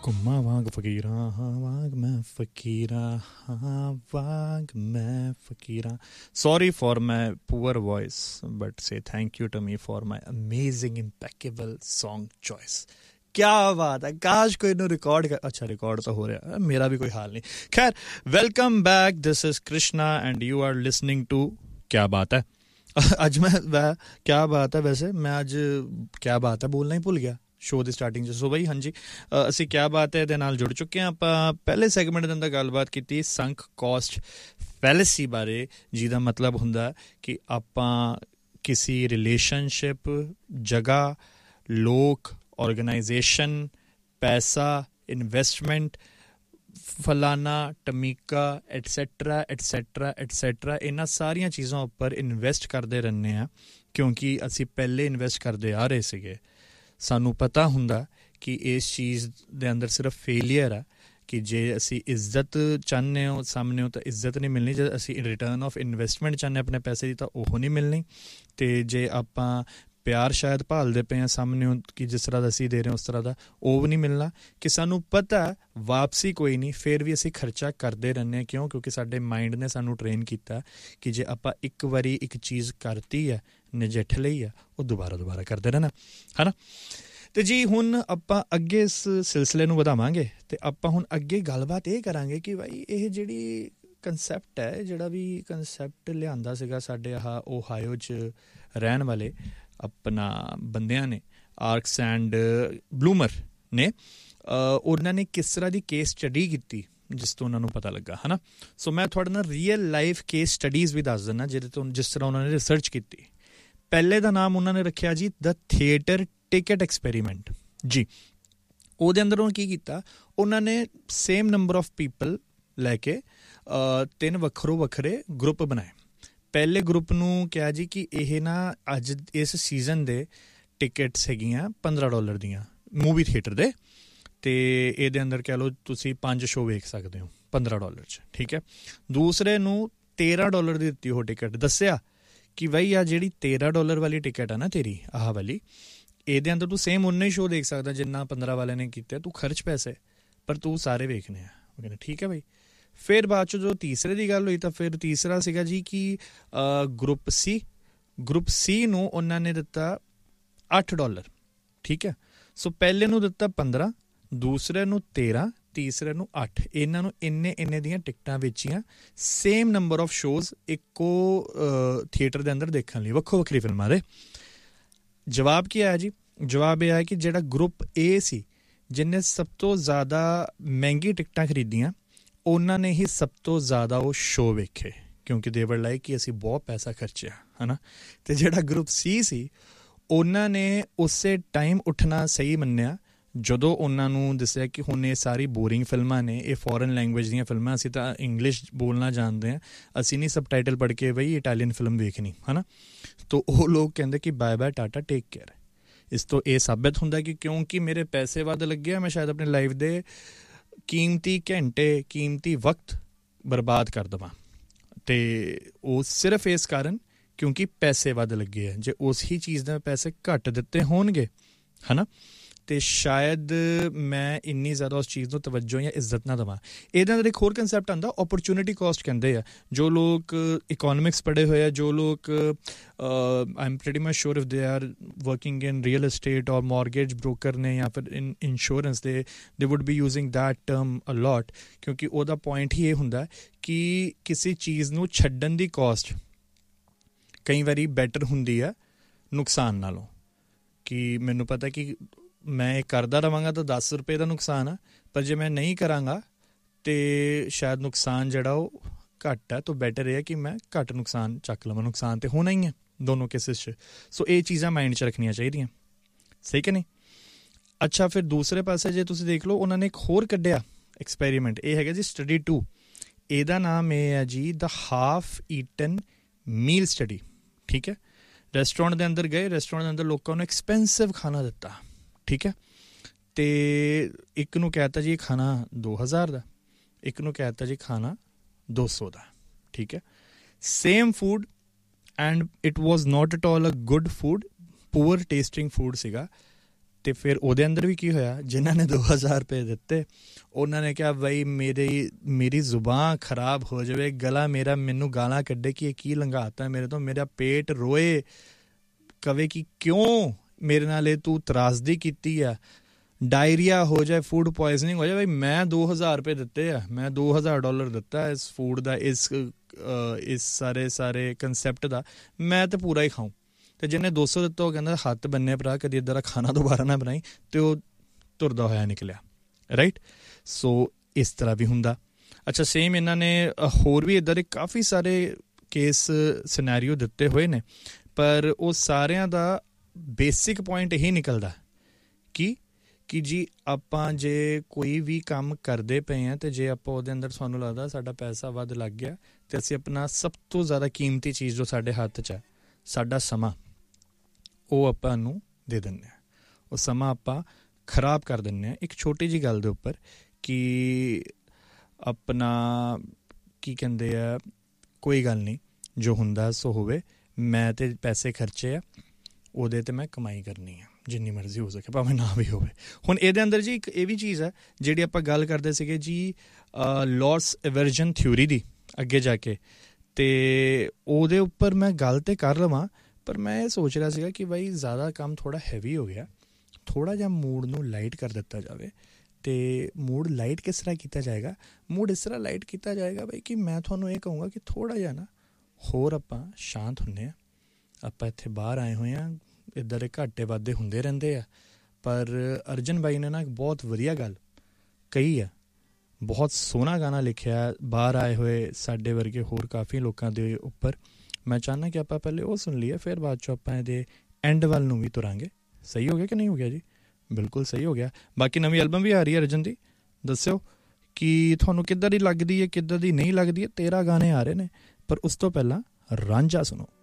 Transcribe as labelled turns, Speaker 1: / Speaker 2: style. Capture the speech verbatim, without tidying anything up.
Speaker 1: ਘੁੰਮਾ ਵਾਂਗ ਫਕੀਰਾਂ ਹਾਂ ਵਾਂਗ ਮੈਂ ਫਕੀਰਾਂ ਹਾਂ ਵਾਂਗ ਮੈਂ ਫਕੀਰਾਂ sorry for my poor voice but say thank you to me for my amazing impeccable song choice क्या बात है काश कोई नो रिकॉर्ड कर अच्छा रिकॉर्ड तो हो रहा है मेरा भी कोई हाल नहीं खैर welcome back this is Krishna and you are listening to क्या बात है आज मैं क्या बात है वैसे मैं आज क्या बात है बोलना ही भूल गया ਸ਼ੋਅ ਦੀ ਸਟਾਰਟਿੰਗ 'ਚ ਸੋ ਬਈ ਹਾਂਜੀ ਅਸੀਂ ਕਿਆ ਬਾਤ ਹੈ ਦੇ ਨਾਲ ਜੁੜ ਚੁੱਕੇ ਹਾਂ ਆਪਾਂ ਪਹਿਲੇ ਸੈਗਮੈਂਟ ਦੇ ਅੰਦਰ ਗੱਲਬਾਤ ਕੀਤੀ ਸੰਕ ਕੋਸਟ ਫੈਲੇਸੀ ਬਾਰੇ ਜਿਹਦਾ ਮਤਲਬ ਹੁੰਦਾ ਕਿ ਆਪਾਂ ਕਿਸੇ ਰਿਲੇਸ਼ਨਸ਼ਿਪ ਜਗ੍ਹਾ ਲੋਕ ਆਰਗੇਨਾਈਜੇਸ਼ਨ ਪੈਸਾ ਇਨਵੈਸਟਮੈਂਟ ਫਲਾਨਾ ਟਮੀਕਾ ਐਟਸੈਟਰਾ ਐਟਸੈਟਰਾ ਐਟਸੈਟਰਾ ਇਹਨਾਂ ਸਾਰੀਆਂ ਚੀਜ਼ਾਂ ਉੱਪਰ ਇਨਵੈਸਟ ਕਰਦੇ ਰਹਿੰਦੇ ਹਾਂ ਕਿਉਂਕਿ ਅਸੀਂ ਪਹਿਲੇ ਇਨਵੈਸਟ ਕਰਦੇ ਆ ਰਹੇ ਸੀਗੇ ਸਾਨੂੰ ਪਤਾ ਹੁੰਦਾ ਕਿ ਇਸ ਚੀਜ਼ ਦੇ ਅੰਦਰ ਸਿਰਫ ਫੇਲੀਅਰ ਆ ਕਿ ਜੇ ਅਸੀਂ ਇੱਜ਼ਤ ਚਾਹੁੰਦੇ ਹੋ ਸਾਹਮਣੇ ਤਾਂ ਇੱਜ਼ਤ ਨਹੀਂ ਮਿਲਣੀ ਜੇ ਅਸੀਂ ਰਿਟਰਨ ਆਫ ਇਨਵੈਸਟਮੈਂਟ ਚਾਹੁੰਦੇ ਆਪਣੇ ਪੈਸੇ ਦੀ ਤਾਂ ਉਹ ਨਹੀਂ ਮਿਲਣੀ ਅਤੇ ਜੇ ਆਪਾਂ ਪਿਆਰ ਸ਼ਾਇਦ ਭਾਲਦੇ ਪਏ ਹਾਂ ਸਾਹਮਣੇ ਕਿ ਜਿਸ ਤਰ੍ਹਾਂ ਦਾ ਅਸੀਂ ਦੇ ਰਹੇ ਹਾਂ ਉਸ ਤਰ੍ਹਾਂ ਦਾ ਉਹ ਵੀ ਨਹੀਂ ਮਿਲਣਾ ਕਿ ਸਾਨੂੰ ਪਤਾ ਵਾਪਸੀ ਕੋਈ ਨਹੀਂ ਫਿਰ ਵੀ ਅਸੀਂ ਖਰਚਾ ਕਰਦੇ ਰਹਿੰਦੇ ਹਾਂ ਕਿਉਂ ਕਿਉਂਕਿ ਸਾਡੇ ਮਾਈਂਡ ਨੇ ਸਾਨੂੰ ਟ੍ਰੇਨ ਕੀਤਾ ਕਿ ਜੇ ਆਪਾਂ ਇੱਕ ਵਾਰੀ ਇੱਕ ਚੀਜ਼ ਕਰਤੀ ਹੈ ਨਜਿੱਠ ਲਈ ਆ ਉਹ ਦੁਬਾਰਾ ਦੁਬਾਰਾ ਕਰਦੇ ਰਹਿਣਾ ਹੈ ਨਾ ਅਤੇ ਜੀ ਹੁਣ ਆਪਾਂ ਅੱਗੇ ਇਸ ਸਿਲਸਿਲੇ ਨੂੰ ਵਧਾਵਾਂਗੇ ਅਤੇ ਆਪਾਂ ਹੁਣ ਅੱਗੇ ਗੱਲਬਾਤ ਇਹ ਕਰਾਂਗੇ ਕਿ ਬਾਈ ਇਹ ਜਿਹੜੀ ਕੰਸੈਪਟ ਹੈ ਜਿਹੜਾ ਵੀ ਕੰਸੈਪਟ ਲਿਆਂਦਾ ਸੀਗਾ ਸਾਡੇ ਆਹ ਓਹਾਇਓ 'ਚ ਰਹਿਣ ਵਾਲੇ ਆਪਣਾ ਬੰਦਿਆਂ ਨੇ ਆਰਕਸ ਐਂਡ ਬਲੂਮਰ ਨੇ ਉਹਨਾਂ ਨੇ ਕਿਸ ਤਰ੍ਹਾਂ ਦੀ ਕੇਸ ਸਟੱਡੀ ਕੀਤੀ ਜਿਸ ਤੋਂ ਉਹਨਾਂ ਨੂੰ ਪਤਾ ਲੱਗਾ ਹੈ ਨਾ ਸੋ ਮੈਂ ਤੁਹਾਡੇ ਨਾਲ ਰੀਅਲ ਲਾਈਫ ਕੇਸ ਸਟੱਡੀਜ਼ ਵੀ ਦੱਸ ਦਿੰਦਾ ਜਿਹਦੇ ਤੋਂ ਜਿਸ ਤਰ੍ਹਾਂ ਉਹਨਾਂ ਨੇ ਰਿਸਰਚ ਕੀਤੀ ਪਹਿਲੇ ਦਾ ਨਾਮ ਉਹਨਾਂ ਨੇ ਰੱਖਿਆ ਜੀ ਦ ਥੀਏਟਰ ਟਿਕਟ ਐਕਸਪੈਰੀਮੈਂਟ ਜੀ ਉਹਦੇ ਅੰਦਰ ਉਹਨਾਂ ਕੀ ਕੀਤਾ ਉਹਨਾਂ ਨੇ ਸੇਮ ਨੰਬਰ ਆਫ ਪੀਪਲ ਲੈ ਕੇ ਤਿੰਨ ਵੱਖਰੋ ਵੱਖਰੇ ਗਰੁੱਪ ਬਣਾਏ ਪਹਿਲੇ ਗਰੁੱਪ ਨੂੰ ਕਿਹਾ ਜੀ ਕਿ ਇਹ ਨਾ ਅੱਜ ਇਸ ਸੀਜ਼ਨ ਦੇ ਟਿਕਟਸ ਹੈਗੀਆਂ ਪੰਦਰਾਂ ਡਾਲਰ ਦੀਆਂ ਮੂਵੀ ਥੀਏਟਰ ਦੇ ਅਤੇ ਇਹਦੇ ਅੰਦਰ ਕਹਿ ਲਓ ਤੁਸੀਂ ਪੰਜ ਸ਼ੋਅ ਵੇਖ ਸਕਦੇ ਹੋ ਪੰਦਰਾਂ ਡਾਲਰ 'ਚ ਠੀਕ ਹੈ ਦੂਸਰੇ ਨੂੰ ਤੇਰ੍ਹਾਂ ਡਾਲਰ ਦੀ ਦਿੱਤੀ ਉਹ ਟਿਕਟ ਦੱਸਿਆ ਕਿ ਬਈ ਆ ਜਿਹੜੀ ਤੇਰ੍ਹਾਂ ਡਾਲਰ ਵਾਲੀ ਟਿਕਟ ਆ ਨਾ ਤੇਰੀ ਆਹ ਵਾਲੀ ਇਹਦੇ ਅੰਦਰ ਤੂੰ ਸੇਮ ਉਨੇ ਹੀ ਸ਼ੋਅ ਦੇਖ ਸਕਦਾ ਜਿੰਨਾ ਪੰਦਰਾਂ ਵਾਲਿਆਂ ਨੇ ਕੀਤੇ ਤੂੰ ਖਰਚ ਪੈਸੇ ਪਰ ਤੂੰ ਸਾਰੇ ਵੇਖਣੇ ਆ ਉਹ ਕਹਿੰਦੇ ਠੀਕ ਹੈ ਬਾਈ ਫਿਰ ਬਾਅਦ 'ਚ ਜੋ ਤੀਸਰੇ ਦੀ ਗੱਲ ਹੋਈ ਤਾਂ ਫਿਰ ਤੀਸਰਾ ਸੀਗਾ ਜੀ ਕਿ ਗਰੁੱਪ ਸੀ ਗਰੁੱਪ ਸੀ ਨੂੰ ਉਹਨਾਂ ਨੇ ਦਿੱਤਾ ਅੱਠ ਡਾਲਰ ਠੀਕ ਹੈ ਸੋ ਪਹਿਲੇ ਨੂੰ ਦਿੱਤਾ ਪੰਦਰਾਂ ਦੂਸਰੇ ਨੂੰ ਤੇਰ੍ਹਾਂ ਤੀਸਰੇ ਨੂੰ ਅੱਠ ਇਹਨਾਂ ਨੂੰ ਇੰਨੇ ਇੰਨੇ ਦੀਆਂ ਟਿਕਟਾਂ ਵੇਚੀਆਂ ਸੇਮ ਨੰਬਰ ਆਫ ਸ਼ੋਜ਼ ਇੱਕੋ ਥੀਏਟਰ ਦੇ ਅੰਦਰ ਦੇਖਣ ਲਈ ਵੱਖੋ ਵੱਖਰੀ ਫਿਲਮਾਂ ਦੇ ਜਵਾਬ ਕੀ ਆਇਆ ਜੀ ਜਵਾਬ ਇਹ ਆਇਆ ਕਿ ਜਿਹੜਾ ਗਰੁੱਪ ਏ ਸੀ ਜਿਹਨੇ ਸਭ ਤੋਂ ਜ਼ਿਆਦਾ ਮਹਿੰਗੀ ਟਿਕਟਾਂ ਖਰੀਦੀਆਂ ਉਹਨਾਂ ਨੇ ਹੀ ਸਭ ਤੋਂ ਜ਼ਿਆਦਾ ਉਹ ਸ਼ੋਅ ਵੇਖੇ ਕਿਉਂਕਿ ਦੇ ਵਰ ਲਾਈਕ ਕਿ ਅਸੀਂ ਬਹੁਤ ਪੈਸਾ ਖਰਚਿਆ ਹੈ ਨਾ ਅਤੇ ਜਿਹੜਾ ਗਰੁੱਪ ਸੀ ਸੀ ਉਹਨਾਂ ਨੇ ਉਸੇ ਟਾਈਮ ਉੱਠਣਾ ਸਹੀ ਮੰਨਿਆ ਜਦੋਂ ਉਹਨਾਂ ਨੂੰ ਦੱਸਿਆ ਕਿ ਹੁਣ ਇਹ ਸਾਰੀ ਬੋਰਿੰਗ ਫਿਲਮਾਂ ਨੇ ਇਹ ਫੋਰਨ ਲੈਂਗੁਏਜ ਦੀਆਂ ਫਿਲਮਾਂ ਅਸੀਂ ਤਾਂ ਇੰਗਲਿਸ਼ ਬੋਲਣਾ ਜਾਣਦੇ ਹਾਂ ਅਸੀਂ ਨਹੀਂ ਸਬ ਟਾਈਟਲ ਪੜ੍ਹ ਕੇ ਬਈ ਇਟਾਲੀਅਨ ਫਿਲਮ ਵੇਖਣੀ ਹੈ ਨਾ ਤਾਂ ਉਹ ਲੋਕ ਕਹਿੰਦੇ ਕਿ bye bye Tata take care ਇਸ ਤੋਂ ਇਹ ਸਾਬਿਤ ਹੁੰਦਾ ਕਿ ਕਿਉਂਕਿ ਮੇਰੇ ਪੈਸੇ ਵੱਧ ਲੱਗੇ ਆ ਮੈਂ ਸ਼ਾਇਦ ਆਪਣੀ ਲਾਈਫ ਦੇ ਕੀਮਤੀ ਘੰਟੇ ਕੀਮਤੀ ਵਕਤ ਬਰਬਾਦ ਕਰ ਦੇਵਾਂ ਅਤੇ ਉਹ ਸਿਰਫ ਇਸ ਕਾਰਨ ਕਿਉਂਕਿ ਪੈਸੇ ਵੱਧ ਲੱਗੇ ਆ ਜੇ ਉਸ ਹੀ ਚੀਜ਼ ਦੇ ਪੈਸੇ ਘੱਟ ਦਿੱਤੇ ਹੋਣਗੇ ਹੈ ਨਾ ਅਤੇ ਸ਼ਾਇਦ ਮੈਂ ਇੰਨੀ ਜ਼ਿਆਦਾ ਉਸ ਚੀਜ਼ ਨੂੰ ਤਵੱਜੋ ਜਾਂ ਇੱਜ਼ਤ ਨਾ ਦੇਵਾਂ ਇਹਦੇ ਅੰਦਰ ਇੱਕ ਹੋਰ ਕੰਸੈਪਟ ਆਉਂਦਾ ਓਪਰਚੁਨਿਟੀ ਕੋਸਟ ਕਹਿੰਦੇ ਆ ਜੋ ਲੋਕ ਇਕੋਨੋਮਿਕਸ ਪੜ੍ਹੇ ਹੋਏ ਆ ਜੋ ਲੋਕ I am pretty much sure if they are working in real estate ਔਰ ਮੌਰਗੇਜ ਬ੍ਰੋਕਰ ਨੇ ਜਾਂ ਫਿਰ ਇਨ ਇੰਸ਼ੋਰੈਂਸ ਦੇ ਦੇ wood B using that term ਅ ਲੋਟ ਕਿਉਂਕਿ ਉਹਦਾ ਪੁਆਇੰਟ ਹੀ ਇਹ ਹੁੰਦਾ ਕਿ ਕਿਸੇ ਚੀਜ਼ ਨੂੰ ਛੱਡਣ ਦੀ ਕੋਸਟ ਕਈ ਵਾਰੀ ਬੈਟਰ ਹੁੰਦੀ ਆ ਨੁਕਸਾਨ ਨਾਲੋਂ ਕਿ ਮੈਨੂੰ ਪਤਾ ਕਿ ਮੈਂ ਇਹ ਕਰਦਾ ਰਹਾਂਗਾ ਤਾਂ ਦਸ ਰੁਪਏ ਦਾ ਨੁਕਸਾਨ ਆ ਪਰ ਜੇ ਮੈਂ ਨਹੀਂ ਕਰਾਂਗਾ ਤਾਂ ਸ਼ਾਇਦ ਨੁਕਸਾਨ ਜਿਹੜਾ ਉਹ ਘੱਟ ਹੈ ਤਾਂ ਬੈਟਰ ਇਹ ਹੈ ਕਿ ਮੈਂ ਘੱਟ ਨੁਕਸਾਨ ਚੱਕ ਲਵਾਂ ਨੁਕਸਾਨ ਤਾਂ ਹੋਣਾ ਹੀ ਹੈ ਦੋਨੋਂ ਕੇਸਿਸ 'ਚ ਸੋ ਇਹ ਚੀਜ਼ਾਂ ਮਾਈਂਡ 'ਚ ਰੱਖਣੀਆਂ ਚਾਹੀਦੀਆਂ ਸਹੀ ਕਿ ਨਹੀਂ ਅੱਛਾ ਫਿਰ ਦੂਸਰੇ ਪਾਸੇ ਜੇ ਤੁਸੀਂ ਦੇਖ ਲਓ ਉਹਨਾਂ ਨੇ ਇੱਕ ਹੋਰ ਕੱਢਿਆ ਐਕਸਪੈਰੀਮੈਂਟ ਇਹ ਹੈਗਾ ਜੀ ਸਟੱਡੀ ਟੂ ਇਹਦਾ ਨਾਮ ਇਹ ਹੈ ਜੀ ਦ ਹਾਫ ਈਟਨ ਮੀਲ ਸਟੱਡੀ ਠੀਕ ਹੈ ਰੈਸਟੋਰੈਂਟ ਦੇ ਅੰਦਰ ਗਏ ਰੈਸਟੋਰੈਂਟ ਦੇ ਅੰਦਰ ਲੋਕਾਂ ਨੂੰ ਐਕਸਪੈਂਸਿਵ ਖਾਣਾ ਦਿੱਤਾ ਠੀਕ ਹੈ ਅਤੇ ਇੱਕ ਨੂੰ ਕਹਿ ਦਿੱਤਾ ਜੀ ਇਹ ਖਾਣਾ ਦੋ ਹਜ਼ਾਰ ਦਾ ਇੱਕ ਨੂੰ ਕਹਿ ਦਿੱਤਾ ਜੀ ਖਾਣਾ ਦੋ ਸੌ ਦਾ ਠੀਕ ਹੈ same food and it was not at all a good food poor tasting food ਸੀਗਾ ਅਤੇ ਫਿਰ ਉਹਦੇ ਅੰਦਰ ਵੀ ਕੀ ਹੋਇਆ, ਜਿਨ੍ਹਾਂ ਨੇ ਦੋ ਹਜ਼ਾਰ ਰੁਪਏ ਦਿੱਤੇ ਉਹਨਾਂ ਨੇ ਕਿਹਾ ਬਈ ਮੇਰੀ ਮੇਰੀ ਜ਼ੁਬਾਨ ਖਰਾਬ ਹੋ ਜਾਵੇ, ਗਲਾ ਮੇਰਾ ਮੈਨੂੰ ਗਾਲਾਂ ਕੱਢੇ ਕਿ ਇਹ ਕੀ ਲੰਘਾਤਾ ਮੇਰੇ ਤੋਂ, ਮੇਰਾ ਪੇਟ ਰੋਏ, ਕਵੇ ਕਿ ਕਿਉਂ ਮੇਰੇ ਨਾਲ ਇਹ ਤੂੰ ਤਰਾਸਦੀ ਕੀਤੀ ਆ, ਡਾਇਰੀਆ ਹੋ ਜਾਏ, ਫੂਡ ਪੋਇਜ਼ਨਿੰਗ ਹੋ ਜਾਏ। ਬਈ ਮੈਂ ਦੋ ਹਜ਼ਾਰ ਰੁਪਏ ਦਿੱਤੇ ਆ, ਮੈਂ ਦੋ ਹਜ਼ਾਰ ਡਾਲਰ ਦਿੱਤਾ ਇਸ ਫੂਡ ਦਾ, ਇਸ ਇਸ ਸਾਰੇ ਸਾਰੇ ਕੰਸੈਪਟ ਦਾ, ਮੈਂ ਤਾਂ ਪੂਰਾ ਹੀ ਖਾਊਂ। ਅਤੇ ਜਿਹਨੇ ਦੋ ਸੌ ਦਿੱਤਾ ਉਹ ਕਹਿੰਦਾ ਹੱਥ ਬੰਨੇ ਭਰਾ, ਕਦੀ ਇੱਦਾਂ ਦਾ ਖਾਣਾ ਦੁਬਾਰਾ ਨਾ ਬਣਾਈ, ਅਤੇ ਉਹ ਤੁਰਦਾ ਹੋਇਆ ਨਿਕਲਿਆ, ਰਾਈਟ। ਸੋ ਇਸ ਤਰ੍ਹਾਂ ਵੀ ਹੁੰਦਾ। ਅੱਛਾ, ਸੇਮ ਇਹਨਾਂ ਨੇ ਹੋਰ ਵੀ ਇੱਦਾਂ ਦੇ ਕਾਫੀ ਸਾਰੇ ਕੇਸ ਸਿਨੈਰੀਓ ਦਿੱਤੇ ਹੋਏ ਨੇ, ਪਰ ਉਹ ਸਾਰਿਆਂ ਦਾ ਬੇਸਿਕ ਪੁਆਇੰਟ ਇਹੀ ਨਿਕਲਦਾ ਕਿ ਕਿ ਜੀ ਆਪਾਂ ਜੇ ਕੋਈ ਵੀ ਕੰਮ ਕਰਦੇ ਪਏ ਹਾਂ ਅਤੇ ਜੇ ਆਪਾਂ ਉਹਦੇ ਅੰਦਰ ਸਾਨੂੰ ਲੱਗਦਾ ਸਾਡਾ ਪੈਸਾ ਵੱਧ ਲੱਗ ਗਿਆ, ਅਤੇ ਅਸੀਂ ਆਪਣਾ ਸਭ ਤੋਂ ਜ਼ਿਆਦਾ ਕੀਮਤੀ ਚੀਜ਼ ਜੋ ਸਾਡੇ ਹੱਥ 'ਚ ਹੈ, ਸਾਡਾ ਸਮਾਂ, ਉਹ ਆਪਾਂ ਨੂੰ ਦੇ ਦਿੰਦੇ ਹਾਂ। ਉਹ ਸਮਾਂ ਆਪਾਂ ਖਰਾਬ ਕਰ ਦਿੰਦੇ ਹਾਂ ਇੱਕ ਛੋਟੀ ਜਿਹੀ ਗੱਲ ਦੇ ਉੱਪਰ ਕਿ ਆਪਣਾ ਕੀ ਕਹਿੰਦੇ ਆ, ਕੋਈ ਗੱਲ ਨਹੀਂ, ਜੋ ਹੁੰਦਾ ਸੋ ਹੋਵੇ, ਮੈਂ ਤਾਂ ਪੈਸੇ ਖਰਚੇ ਆ, ਉਹਦੇ 'ਤੇ ਮੈਂ ਕਮਾਈ ਕਰਨੀ ਆ ਜਿੰਨੀ ਮਰਜ਼ੀ ਹੋ ਸਕੇ, ਭਾਵੇਂ ਨਾ ਵੀ ਹੋਵੇ। ਹੁਣ ਇਹਦੇ ਅੰਦਰ ਜੀ ਇੱਕ ਇਹ ਵੀ ਚੀਜ਼ ਹੈ ਜਿਹੜੀ ਆਪਾਂ ਗੱਲ ਕਰਦੇ ਸੀਗੇ ਜੀ ਲੌਸ ਐਵਰਜਨ ਥਿਊਰੀ ਦੀ ਅੱਗੇ ਜਾ ਕੇ, ਅਤੇ ਉਹਦੇ ਉੱਪਰ ਮੈਂ ਗੱਲ ਤਾਂ ਕਰ ਲਵਾਂ, ਪਰ ਮੈਂ ਇਹ ਸੋਚ ਰਿਹਾ ਸੀਗਾ ਕਿ ਬਾਈ ਜ਼ਿਆਦਾ ਕੰਮ ਥੋੜ੍ਹਾ ਹੈਵੀ ਹੋ ਗਿਆ, ਥੋੜ੍ਹਾ ਜਿਹਾ ਮੂਡ ਨੂੰ ਲਾਈਟ ਕਰ ਦਿੱਤਾ ਜਾਵੇ। ਅਤੇ ਮੂਡ ਲਾਈਟ ਕਿਸ ਤਰ੍ਹਾਂ ਕੀਤਾ ਜਾਏਗਾ? ਮੂਡ ਇਸ ਤਰ੍ਹਾਂ ਲਾਈਟ ਕੀਤਾ ਜਾਏਗਾ ਬਾਈ ਕਿ ਮੈਂ ਤੁਹਾਨੂੰ ਇਹ ਕਹੂੰਗਾ ਕਿ ਥੋੜ੍ਹਾ ਜਿਹਾ ਨਾ ਹੋਰ ਆਪਾਂ ਸ਼ਾਂਤ ਹੁੰਦੇ ਹਾਂ। ਆਪਾਂ ਇੱਥੇ ਬਾਹਰ ਆਏ ਹੋਏ ਹਾਂ, ਇੱਦਾਂ ਦੇ ਘਾਟੇ ਵਾਧੇ ਹੁੰਦੇ ਰਹਿੰਦੇ ਆ, ਪਰ ਅਰਜਨ ਬਾਈ ਨੇ ਨਾ ਇੱਕ ਬਹੁਤ ਵਧੀਆ ਗੱਲ ਕਹੀ ਆ, ਬਹੁਤ ਸੋਹਣਾ ਗਾਣਾ ਲਿਖਿਆ ਬਾਹਰ ਆਏ ਹੋਏ ਸਾਡੇ ਵਰਗੇ ਹੋਰ ਕਾਫੀ ਲੋਕਾਂ ਦੇ ਉੱਪਰ। ਮੈਂ ਚਾਹੁੰਦਾ ਕਿ ਆਪਾਂ ਪਹਿਲੇ ਉਹ ਸੁਣ ਲਈਏ, ਫਿਰ ਬਾਅਦ 'ਚੋਂ ਆਪਾਂ ਇਹਦੇ ਐਂਡ ਵੱਲ ਨੂੰ ਵੀ ਤੁਰਾਂਗੇ। ਸਹੀ ਹੋ ਗਿਆ ਕਿ ਨਹੀਂ ਹੋ ਗਿਆ ਜੀ? ਬਿਲਕੁਲ ਸਹੀ ਹੋ ਗਿਆ। ਬਾਕੀ ਨਵੀਂ ਐਲਬਮ ਵੀ ਆ ਰਹੀ ਹੈ ਅਰਜਨ ਦੀ, ਦੱਸਿਓ ਕਿ ਤੁਹਾਨੂੰ ਕਿੱਦਾਂ ਦੀ ਲੱਗਦੀ ਹੈ, ਕਿੱਦਾਂ ਦੀ ਨਹੀਂ ਲੱਗਦੀ ਹੈ। ਤੇਰਾਂ ਗਾਣੇ ਆ ਰਹੇ ਨੇ, ਪਰ ਉਸ ਤੋਂ ਪਹਿਲਾਂ ਰਾਂਝਾ ਸੁਣੋ।